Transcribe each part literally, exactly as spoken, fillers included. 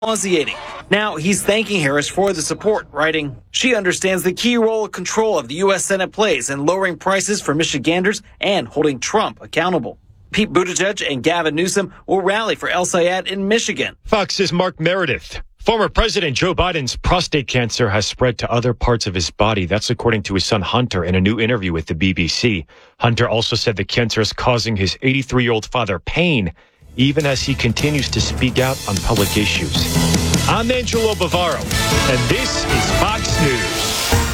nauseating. Now he's thanking Harris for the support, writing, "She understands the key role of control of the U S Senate plays in lowering prices for Michiganders and holding Trump accountable." Pete Buttigieg and Gavin Newsom will rally for El Sayed in Michigan. Fox's Mark Meredith. Former President Joe Biden's prostate cancer has spread to other parts of his body. That's according to his son Hunter in a new interview with the B B C. Hunter also said the cancer is causing his eighty-three-year-old father pain, even as he continues to speak out on public issues. I'm Angelo Bavaro, and this is Fox News.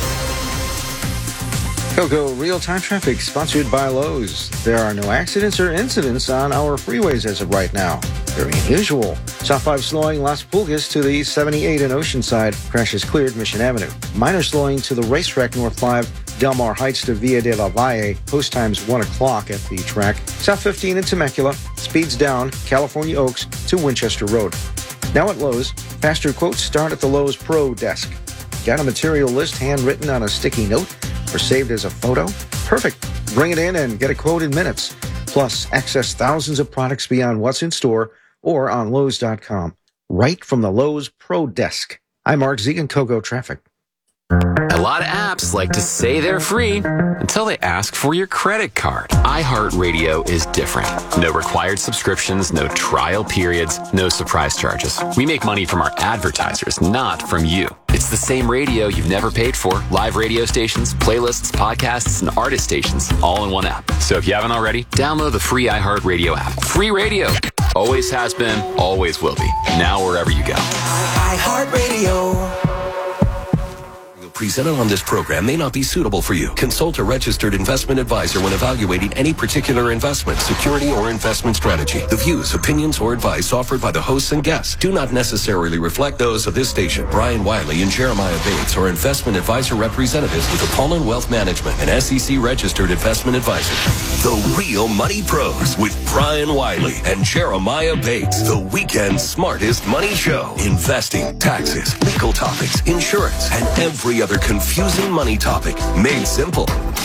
Coco Real-Time Traffic, sponsored by Lowe's. There are no accidents or incidents on our freeways as of right now. Very unusual. South five slowing Las Pulgas to the seventy-eight in Oceanside. Crash is cleared Mission Avenue. Minor slowing to the racetrack North five, Del Mar Heights to Via de la Valle. Post times one o'clock at the track. South fifteen in Temecula. Speeds down California Oaks to Winchester Road. Now at Lowe's, faster quotes start at the Lowe's Pro Desk. Got a material list handwritten on a sticky note or saved as a photo? Perfect. Bring it in and get a quote in minutes. Plus, access thousands of products beyond what's in store or on Lowe's dot com. Right from the Lowe's Pro Desk. I'm Mark Zegan, Coco Traffic. A lot of apps like to say they're free until they ask for your credit card. iHeartRadio is different. No required subscriptions, no trial periods, no surprise charges. We make money from our advertisers, not from you. It's the same radio you've never paid for. Live radio stations, playlists, podcasts, and artist stations all in one app. So if you haven't already, download the free iHeartRadio app. Free radio. Always has been, always will be. Now wherever you go. iHeartRadio. Presented on this program may not be suitable for you. Consult a registered investment advisor when evaluating any particular investment, security, or investment strategy. The views, opinions, or advice offered by the hosts and guests do not necessarily reflect those of this station. Brian Wiley and Jeremiah Bates are investment advisor representatives with Apollon Wealth Management, an S E C registered investment advisor. The Real Money Pros with Brian Wiley and Jeremiah Bates. The weekend's smartest money show. Investing, taxes, legal topics, insurance, and every other confusing money topic made simple.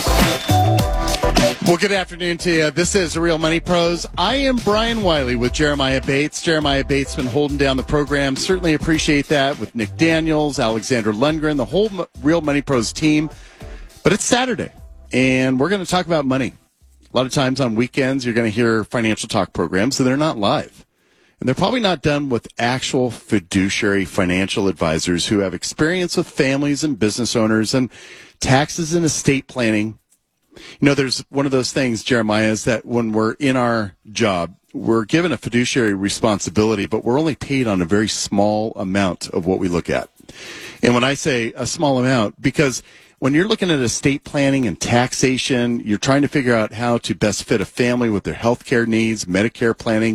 Well, good afternoon to you. This is The Real Money Pros. I am Brian Wiley with Jeremiah Bates. Jeremiah Bates been holding down the program. Certainly appreciate that with Nick Daniels, Alexander Lundgren, the whole Real Money Pros team. But it's Saturday, and we're going to talk about money. A lot of times on weekends, you're going to hear financial talk programs, so they're not live. And they're probably not done with actual fiduciary financial advisors who have experience with families and business owners and taxes and estate planning. You know, there's one of those things, Jeremiah, is that when we're in our job, we're given a fiduciary responsibility, but we're only paid on a very small amount of what we look at. And when I say a small amount, because when you're looking at estate planning and taxation, you're trying to figure out how to best fit a family with their health care needs, Medicare planning.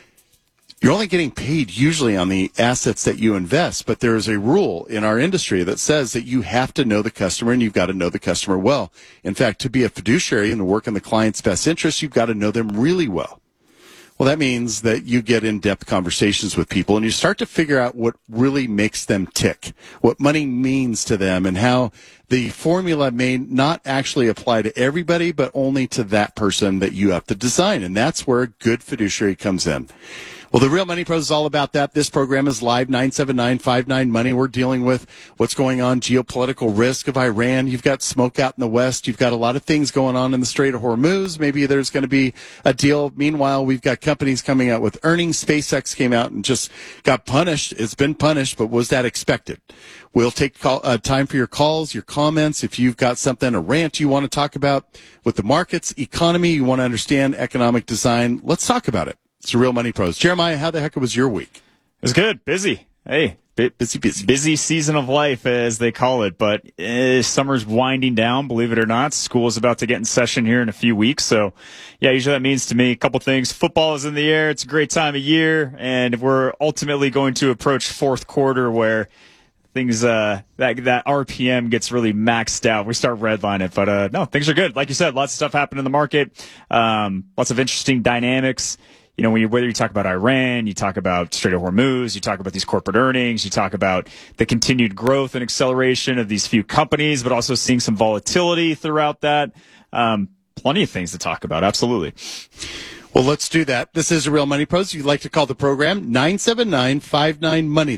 You're only getting paid usually on the assets that you invest, but there is a rule in our industry that says that you have to know the customer and you've got to know the customer well. In fact, to be a fiduciary and to work in the client's best interest, you've got to know them really well. Well, that means that you get in-depth conversations with people and you start to figure out what really makes them tick, what money means to them, and how the formula may not actually apply to everybody, but only to that person that you have to design. And that's where a good fiduciary comes in. Well, the Real Money Pros is all about that. This program is live, nine seven nine, five nine, money. We're dealing with what's going on, geopolitical risk of Iran. You've got smoke out in the West. You've got a lot of things going on in the Strait of Hormuz. Maybe there's going to be a deal. Meanwhile, we've got companies coming out with earnings. SpaceX came out and just got punished. It's been punished, but was that expected? We'll take call, uh, time for your calls, your comments. If you've got something, a rant you want to talk about with the markets, economy, you want to understand economic design, let's talk about it. It's the Real Money Pros. Jeremiah, how the heck was your week? It was good. Busy. Hey, busy, busy. Busy season of life, as they call it. But uh, summer's winding down, believe it or not. School is about to get in session here in a few weeks. So, yeah, usually that means to me a couple things. Football is in the air. It's a great time of year. And we're ultimately going to approach fourth quarter where things, uh, that that R P M gets really maxed out. We start redlining, but uh, no, things are good. Like you said, lots of stuff happened in the market. Um, lots of interesting dynamics. You know, when you, whether you talk about Iran, you talk about Strait of Hormuz, you talk about these corporate earnings, you talk about the continued growth and acceleration of these few companies, but also seeing some volatility throughout that. Um, plenty of things to talk about. Absolutely. Well, let's do that. This is a Real Money Pros. If you'd like to call the program, nine seven nine, five nine, money.